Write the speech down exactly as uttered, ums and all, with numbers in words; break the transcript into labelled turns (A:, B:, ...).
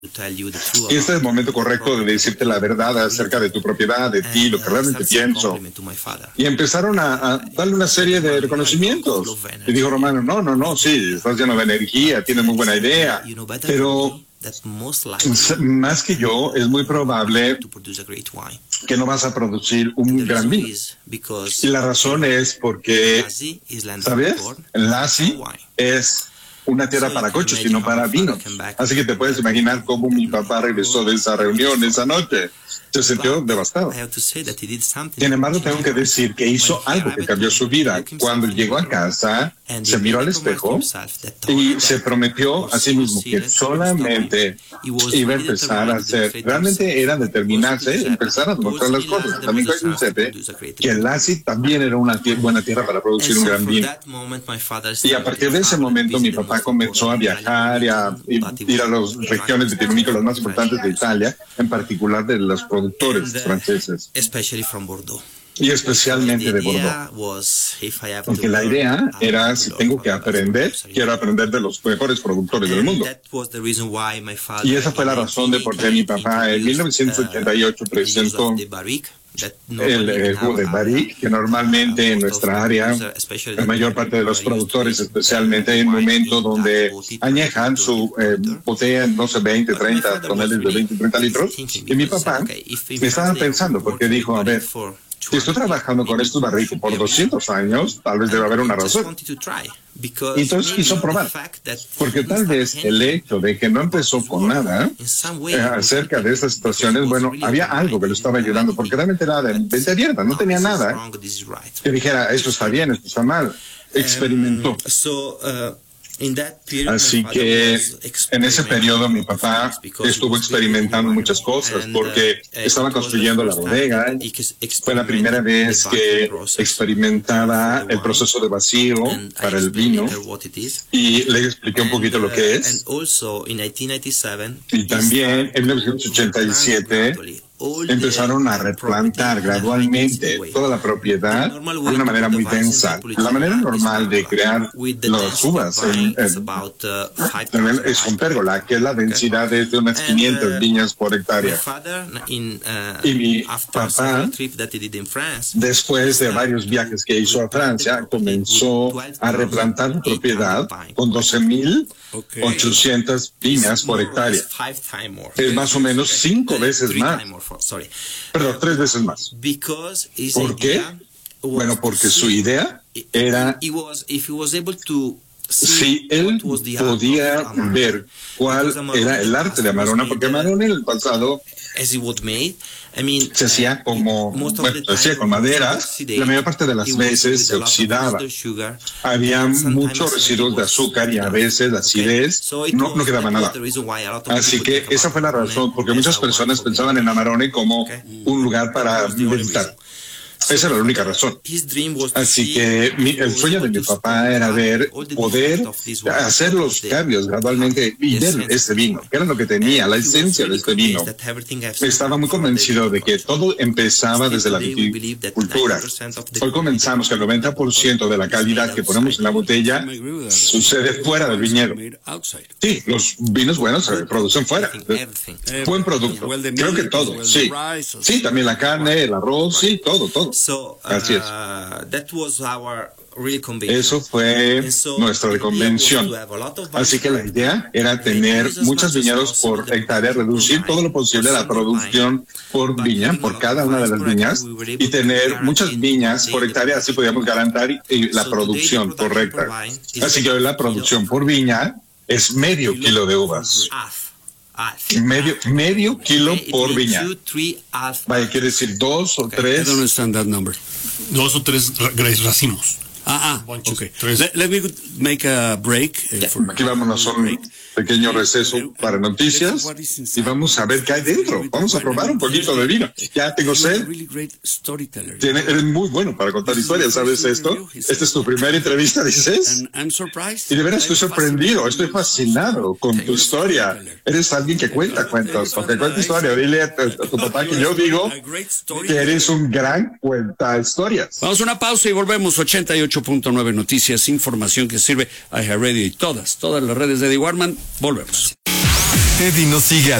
A: Y este es el momento correcto de decirte la verdad acerca de tu propiedad, de ti, lo que realmente pienso. Y empezaron a, a darle una serie de reconocimientos. Y dijo Romano, no, no, no, sí, estás lleno de energía, tienes muy buena idea, pero más que yo, es muy probable que no vas a producir un gran vino. Y la razón es porque, ¿sabes? Lassi es una tierra para coches y no para vinos. Así que te puedes imaginar cómo mi papá regresó de esa reunión esa noche. Se sintió devastado. Sin embargo, tengo que decir que hizo algo que cambió su vida. Cuando llegó a casa, se miró al espejo y se prometió a sí mismo que solamente iba a empezar a hacer, realmente era determinarse, empezar a demostrar las cosas. También Giuseppe, que Lassi también era una tierra, buena tierra para producir un gran vino. Y a partir de ese momento, mi papá comenzó a viajar y a ir a las regiones vitivinícolas más importantes de Italia, en particular de los productores franceses. Y especialmente de Bordeaux. Porque la idea era, si tengo que aprender, quiero aprender de los mejores productores del mundo. Y esa fue la razón de por qué mi papá en mil novecientos ochenta y ocho presentó el, el jugo de Barrique, que normalmente en nuestra área, la mayor parte de los productores, especialmente en un momento donde añejan su eh, botella en, no sé, veinte, treinta toneladas de veinte, treinta litros. Y mi papá estaba pensando, porque dijo, a ver, si estoy trabajando con estos barricos por doscientos años, tal vez debe haber una razón. Y entonces quiso probar, porque tal vez el hecho de que no empezó con nada eh, acerca de estas situaciones, bueno, había algo que lo estaba ayudando, porque realmente era de mente abierta, no tenía nada que dijera, esto está bien, esto está mal. Experimentó. Así que en ese periodo mi papá estuvo experimentando muchas cosas porque estaba construyendo la bodega. Fue la primera vez que experimentaba el proceso de vacío para el vino y le expliqué un poquito lo que es. Y también en mil novecientos ochenta y siete empezaron a replantar gradualmente toda la propiedad de una manera muy densa. La manera normal de crear las uvas en, en, es con pérgola, que es la densidad de unas quinientas viñas por hectárea. Y mi papá, después de varios viajes que hizo a Francia, comenzó a replantar la propiedad con doce mil ochocientas viñas por hectárea. Es más o menos cinco veces más. Perdón, tres veces más. ¿Por qué? Bueno, porque su idea era, si él podía ver cuál era el arte de Amarone, porque Amarone en el pasado se hacía como, bueno, se hacía con maderas, la mayor parte de las veces se oxidaba. Había muchos residuos de azúcar y a veces la acidez, no, no quedaba nada. Así que esa fue la razón, porque muchas personas pensaban en Amarone como un lugar para visitar. Esa era la única razón. Así que mi, el sueño de mi papá era ver, poder hacer los cambios gradualmente y ver este vino, que era lo que tenía, la esencia de este vino. Estaba muy convencido de que todo empezaba desde la viticultura. Hoy comenzamos que el noventa por ciento de la calidad que ponemos en la botella sucede fuera del viñedo. Sí, los vinos buenos se producen fuera. Buen producto. Creo que todo, sí. Sí, también la carne, el arroz, sí, todo, todo. Así es. Eso fue nuestra convención. Así que la idea era tener muchos viñedos por hectárea, reducir todo lo posible la producción por viña, por cada una de las viñas, y tener muchas viñas por hectárea, así podíamos garantizar la producción correcta. Así que hoy la producción por viña es medio kilo de uvas. Medio, medio kilo por viña. Vaya, quiere decir dos o tres.
B: Dos o tres racimos.
C: Ah, ah, okay. Let, let me make a break. Uh, for
A: Aquí vámonos a un pequeño receso para noticias y vamos a ver qué hay dentro. Vamos a probar un poquito de vino. Ya tengo sed. Tiene, eres muy bueno para contar historias, ¿sabes esto? Esta es tu primera entrevista, dices. Y de veras estoy sorprendido, estoy fascinado con tu historia. Eres alguien que cuenta cuentos, porque cuenta historia. Dile a tu, a tu papá que yo digo que eres un gran cuenta historias.
C: Vamos a una pausa y volvemos. ochenta y ocho punto nueve Noticias, información que sirve a iHeartRadio y todas, todas las redes de Eddie Warman. Volvemos.
D: usted y no sigue